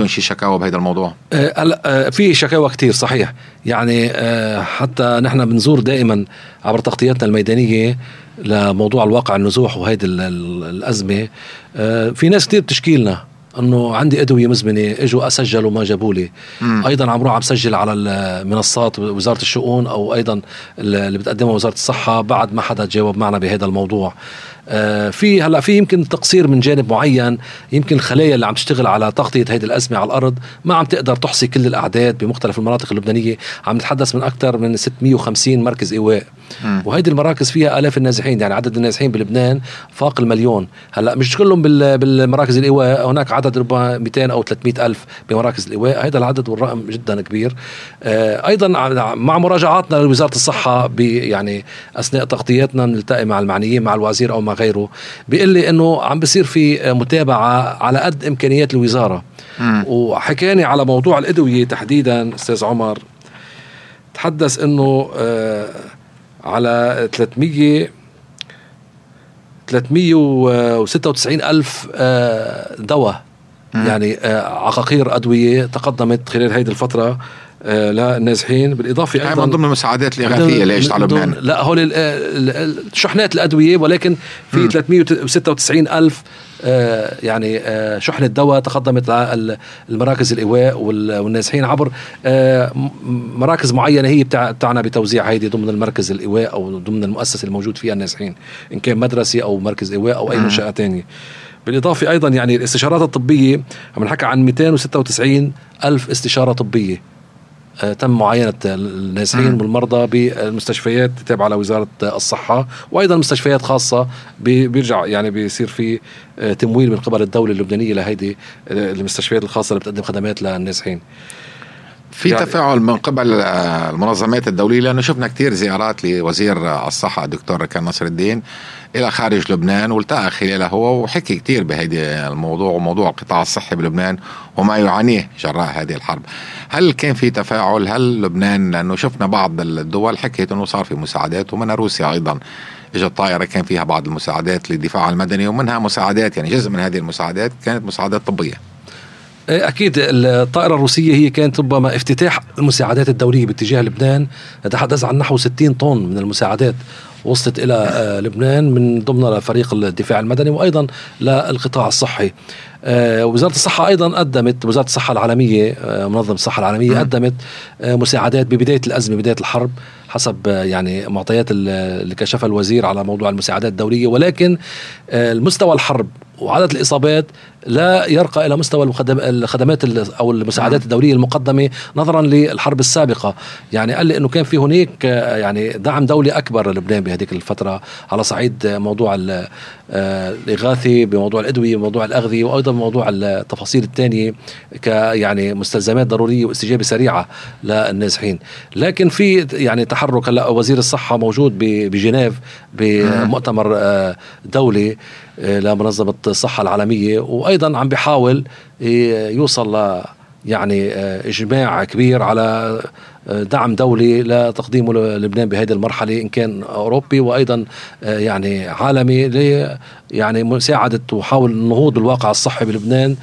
عندكم شيء شكاوى بهذا الموضوع؟ هلا في شكاوى كتير صحيح، يعني حتى نحن بنزور دائما عبر تغطياتنا الميدانية لموضوع الواقع النزوح وهيدي الأزمة. في ناس كتير بتشكي لنا انه عندي ادويه مزمنه، اجوا اسجل وما جابوا لي. ايضا عم بروح عم سجل على المنصات وزاره الشؤون او ايضا اللي بتقدمها وزاره الصحه، بعد ما حدا جاوب معنا بهذا الموضوع. في هلا في يمكن تقصير من جانب معين، يمكن الخلايا اللي عم تشتغل على تغطيه هذه الازمه على الارض ما عم تقدر تحصي كل الاعداد بمختلف المناطق اللبنانيه. عم نتحدث من اكثر من 650 مركز ايواء، وهيدي المراكز فيها آلاف النازحين، يعني عدد النازحين بلبنان فاق المليون. هلا مش كلهم بالمراكز الايواء، هناك عدد ربما 200 او 300 الف بمراكز الايواء. هذا العدد والرقم جدا كبير. ايضا مع مراجعاتنا لوزاره الصحه يعني اثناء تغطياتنا بنلتقي مع المعنيين، مع الوزير او مع غيره، بيقول لي انه عم بصير في متابعه على قد امكانيات الوزاره. وحكاني على موضوع الادويه تحديدا استاذ عمر، تحدث انه على 396 ألف دواء، يعني عقاقير أدوية تقدمت خلال هذه الفترة للنازحين. بالإضافة أيضا من ضمن المساعدات الإغاثية اللي إيش على لبنان، لا هول شحنات الأدوية، ولكن في 396 ألف يعني شحنة دواء تقدمت للمراكز الإيواء والنازحين عبر مراكز معينة هي بتاعنا بتوزيع هيدي ضمن المركز الإيواء أو ضمن المؤسسة الموجود فيها النازحين، إن كان مدرسة أو مركز إيواء أو أي منشأة تانية. بالإضافة أيضا يعني الاستشارات الطبية عم نحكي عن 296 ألف استشارة طبية تم معاينة النازحين والمرضى بالمستشفيات تابعة لوزارة الصحة، وأيضا مستشفيات خاصة بيرجع يعني بيصير في تمويل من قبل الدولة اللبنانية لهيدي المستشفيات الخاصة اللي بتقدم خدمات للنازحين. في يعني تفاعل من قبل المنظمات الدولية، لأنه شفنا كتير زيارات لوزير الصحة الدكتور ركان نصر الدين إلى خارج لبنان، والتقى خلاله هو وحكي كتير بهيدي الموضوع وموضوع القطاع الصحي بلبنان وما يعانيه جراء هذه الحرب. هل كان في تفاعل؟ هل لبنان، لأنه شفنا بعض الدول حكيت أنه صار في مساعدات، ومنها روسيا أيضا إجت طائرة كان فيها بعض المساعدات للدفاع المدني، ومنها مساعدات يعني جزء من هذه المساعدات كانت مساعدات طبية. أكيد الطائرة الروسية هي كانت ربما افتتاح المساعدات الدولية باتجاه لبنان. نتحدث عن نحو 60 طن من المساعدات وصلت إلى لبنان من ضمن فريق الدفاع المدني وأيضا للقطاع الصحي. وزارة الصحة أيضا قدمت، وزارة الصحة العالمية منظمة الصحة العالمية قدمت مساعدات ببداية الأزمة، بداية الحرب، حسب يعني معطيات اللي كشفها الوزير على موضوع المساعدات الدولية. ولكن المستوى الحرب وعدد الإصابات لا يرقى إلى مستوى الخدمات أو المساعدات الدولية المقدمة نظرا للحرب السابقة. يعني قال لي أنه كان في هناك يعني دعم دولي أكبر للبنان بهذه الفترة على صعيد موضوع الإغاثة، بموضوع الأدوية، بموضوع الأغذية، وأيضا بموضوع التفاصيل الثانية يعني مستلزمات ضرورية واستجابة سريعة للنازحين. لكن في يعني تحرك. هلا وزير الصحة موجود بجنيف بمؤتمر دولي لمنظمة الصحة العالمية، وأيضا عم بيحاول يوصل ل يعني إجماع كبير على دعم دولي لتقديمه للبنان بهذه المرحلة، إن كان أوروبي وأيضا يعني عالمي، يعني مساعدة وحاول النهوض بالواقع الصحي بلبنان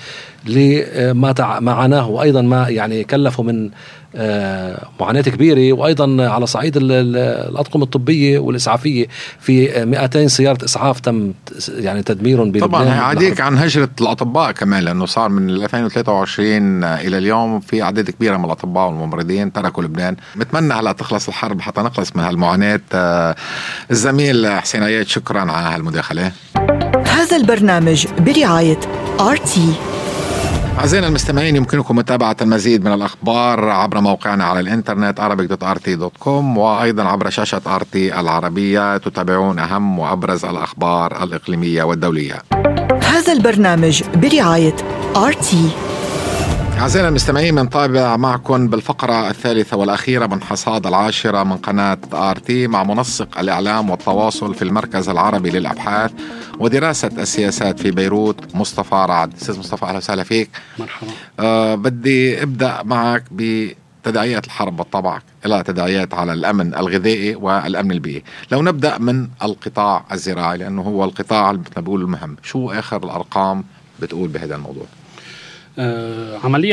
لما معاناه، وأيضا ما يعني كلفه من معاناة كبيرة. وأيضا على صعيد الأطقم الطبية والإسعافية في 200 سيارة إسعاف تم يعني تدميرهم بلبنان. طبعا عديك عن هجرة الأطباء كمان، لأنه صار من 2023 إلى اليوم في عدد كبيرة من الأطباء والممرضين تركوا لبنان. متمنى هلا تخلص الحرب حتى نخلص من هالمعاناة. الزميل حسين عياد، شكرا على هالمداخلة. هذا البرنامج برعاية RT. أعزائنا المستمعين، يمكنكم متابعة المزيد من الأخبار عبر موقعنا على الإنترنت arabic.rt.com، وأيضا عبر شاشة RT العربية تتابعون أهم وأبرز الأخبار الإقليمية والدولية. هذا البرنامج برعاية RT. أعزائنا المستمعين، بنتابع معكم بالفقرة الثالثة والأخيرة من حصاد 10 من قناة RT مع منسق الإعلام والتواصل في المركز العربي للأبحاث ودراسة السياسات في بيروت، مصطفى رعد. أستاذ مصطفى، أهلا وسهلا فيك. مرحبا. بدي أبدأ معك بتداعيات الحرب بالطبع إلى تداعيات على الأمن الغذائي والأمن البيئي. لو نبدأ من القطاع الزراعي لأنه هو القطاع اللي بنقول المهم، شو آخر الأرقام بتقول بهذا الموضوع؟ عمليا